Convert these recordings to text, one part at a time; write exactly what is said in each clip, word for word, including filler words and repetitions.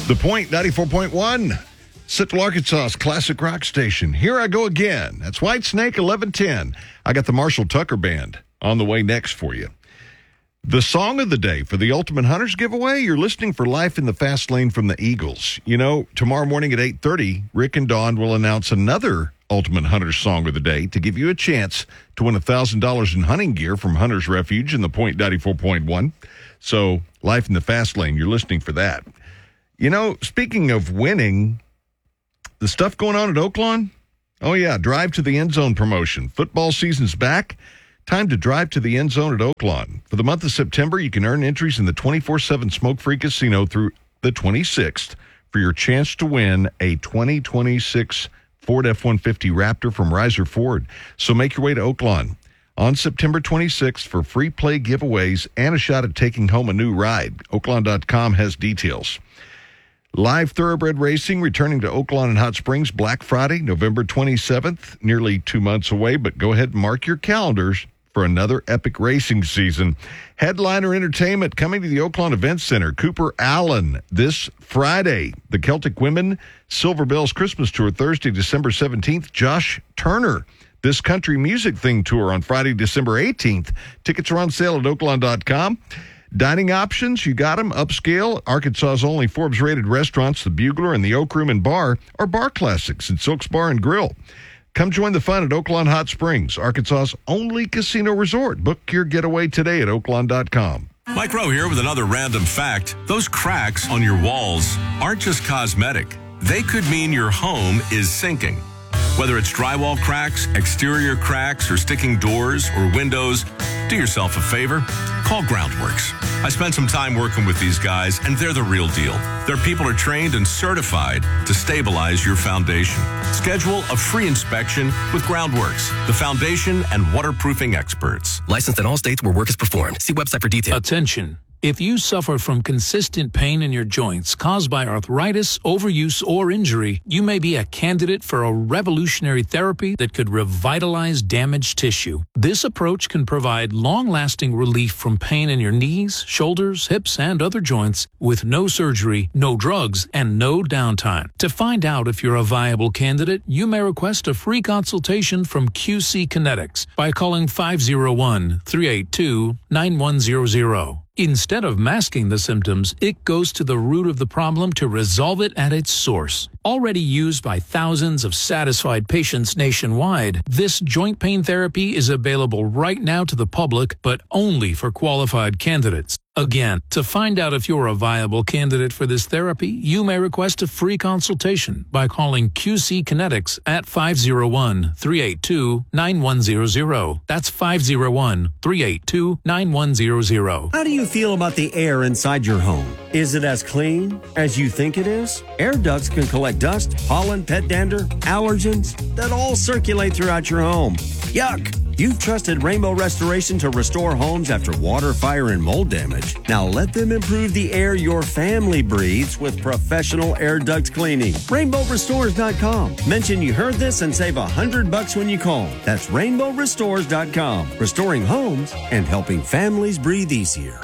The Point, ninety-four point one, Central Arkansas's classic rock station. Here I go again. That's Whitesnake, eleven ten. I got the Marshall Tucker Band on the way next for you. The song of the day for the Ultimate Hunters giveaway, you're listening for Life in the Fast Lane from the Eagles. You know, tomorrow morning at eight thirty, Rick and Dawn will announce another Ultimate Hunters song of the day to give you a chance to win one thousand dollars in hunting gear from Hunter's Refuge in the Point ninety-four point one. So, Life in the Fast Lane, you're listening for that. You know, speaking of winning, the stuff going on at Oaklawn? Oh, yeah, Drive to the End Zone promotion. Football season's back. Time to drive to the end zone at Oaklawn. For the month of September, you can earn entries in the twenty-four seven Smoke-Free Casino through the twenty-sixth for your chance to win a twenty twenty-six Ford F one fifty Raptor from Riser Ford. So make your way to Oaklawn on September twenty-sixth for free play giveaways and a shot at taking home a new ride. Oaklawn dot com has details. Live Thoroughbred Racing returning to Oaklawn and Hot Springs Black Friday, November twenty-seventh. Nearly two months away, but go ahead and mark your calendars for another epic racing season. Headliner entertainment coming to the Oaklawn Event Center. Cooper Allen this Friday. The Celtic Women Silver Bells Christmas Tour Thursday, December seventeenth. Josh Turner, This Country Music Thing Tour on Friday, December eighteenth. Tickets are on sale at Oaklawn dot com. Dining options, you got them. Upscale, Arkansas's only Forbes-rated restaurants, the Bugler and the Oak Room and Bar, are bar classics at Silks Bar and Grill. Come join the fun at Oaklawn Hot Springs, Arkansas's only casino resort. Book your getaway today at Oaklawn dot com. Mike Rowe here with another random fact. Those cracks on your walls aren't just cosmetic. They could mean your home is sinking. Whether it's drywall cracks, exterior cracks, or sticking doors or windows, do yourself a favor. Call Groundworks. I spent some time working with these guys, and they're the real deal. Their people are trained and certified to stabilize your foundation. Schedule a free inspection with Groundworks, the foundation and waterproofing experts. Licensed in all states where work is performed. See website for details. Attention. If you suffer from consistent pain in your joints caused by arthritis, overuse, or injury, you may be a candidate for a revolutionary therapy that could revitalize damaged tissue. This approach can provide long-lasting relief from pain in your knees, shoulders, hips, and other joints with no surgery, no drugs, and no downtime. To find out if you're a viable candidate, you may request a free consultation from Q C Kinetics by calling five oh one, three eight two, nine one zero zero. Instead of masking the symptoms, it goes to the root of the problem to resolve it at its source. Already used by thousands of satisfied patients nationwide, this joint pain therapy is available right now to the public, but only for qualified candidates. Again, to find out if you're a viable candidate for this therapy, you may request a free consultation by calling Q C Kinetics at five oh one, three eight two, nine one zero zero. That's five oh one, three eight two, nine one zero zero. How do you feel about the air inside your home? Is it as clean as you think it is? Air ducts can collect dust, pollen, pet dander, allergens that all circulate throughout your home. Yuck! You've trusted Rainbow Restoration to restore homes after water, fire, and mold damage. Now let them improve the air your family breathes with professional air duct cleaning. Rainbow Restores dot com. Mention you heard this and save a hundred bucks when you call. That's Rainbow Restores dot com. Restoring homes and helping families breathe easier.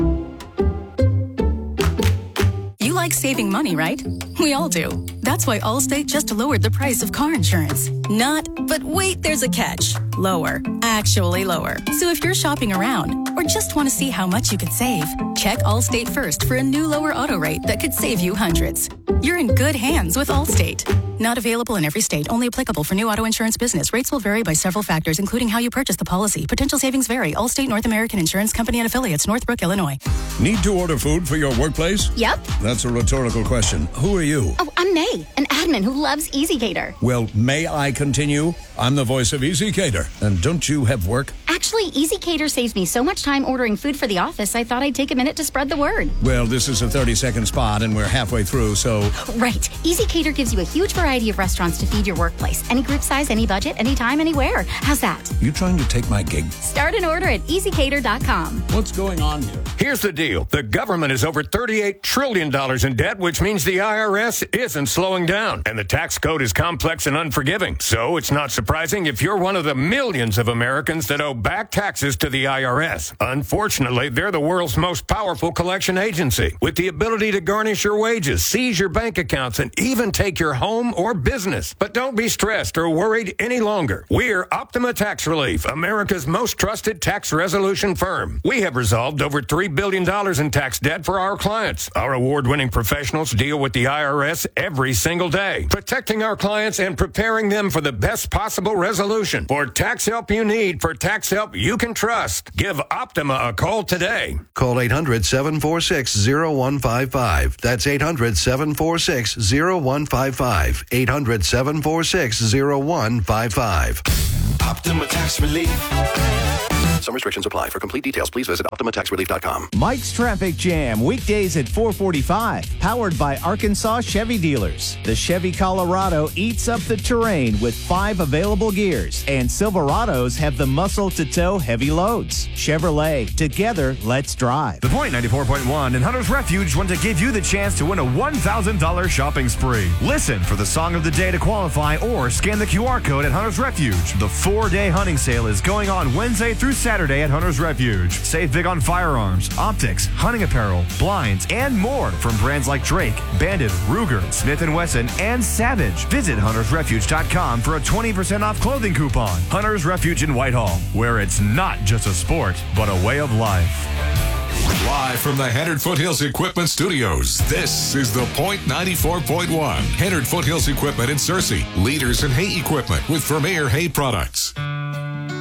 You like saving money, right? We all do. That's why Allstate just lowered the price of car insurance. Not, but wait, there's a catch. Lower. Actually lower. So if you're shopping around or just want to see how much you could save, check Allstate first for a new lower auto rate that could save you hundreds. You're in good hands with Allstate. Not available in every state. Only applicable for new auto insurance business. Rates will vary by several factors, including how you purchase the policy. Potential savings vary. Allstate North American Insurance Company and Affiliates, Northbrook, Illinois. Need to order food for your workplace? Yep. That's a rhetorical question. Who are you? Oh, I'm May, an admin who loves EasyCater. Well, may I continue? I'm the voice of EasyCater. And don't you have work? Actually, EasyCater saves me so much time ordering food for the office, I thought I'd take a minute to spread the word. Well, this is a thirty-second spot, and we're halfway through, so... Right. EasyCater gives you a huge variety of restaurants to feed your workplace. Any group size, any budget, anytime, anywhere. How's that? You trying to take my gig? Start an order at easy cater dot com. What's going on here? Here's the deal. The government is over thirty-eight trillion dollars in debt, which means the I R S isn't isn't slowing down, and the tax code is complex and unforgiving. So it's not surprising if you're one of the millions of Americans that owe back taxes to the I R S. Unfortunately, they're the world's most powerful collection agency, with the ability to garnish your wages, seize your bank accounts, and even take your home or business. But don't be stressed or worried any longer. We're Optima Tax Relief, America's most trusted tax resolution firm. We have resolved over three billion dollars in tax debt for our clients. Our award-winning professionals deal with the I R S every single day, protecting our clients and preparing them for the best possible resolution. For tax help you need, for tax help you can trust, give Optima a call today. Call eight hundred, seven four six, zero one five five. That's eight hundred, seven four six, zero one five five. eight hundred, seven four six, zero one five five. Optima Tax Relief. Some restrictions apply. For complete details, please visit optima tax relief dot com. Mike's Traffic Jam, weekdays at four forty-five. Powered by Arkansas Chevy Dealers. The Chevy Colorado eats up the terrain with five available gears. And Silverados have the muscle to tow heavy loads. Chevrolet, together, let's drive. The Point ninety-four point one and Hunter's Refuge want to give you the chance to win a one thousand dollars shopping spree. Listen for the song of the day to qualify or scan the Q R code at Hunter's Refuge. The four-day hunting sale is going on Wednesday through Saturday. Saturday at Hunter's Refuge. Save big on firearms, optics, hunting apparel, blinds, and more from brands like Drake, Bandit, Ruger, Smith and Wesson, and Savage. Visit hunters refuge dot com for a twenty percent off clothing coupon. Hunter's Refuge in Whitehall, where it's not just a sport, but a way of life. Live from the Hennard Foothills Equipment Studios, this is the Point ninety-four point one. Hennard Foothills Equipment in Searcy, leaders in hay equipment with Vermeer Hay Products.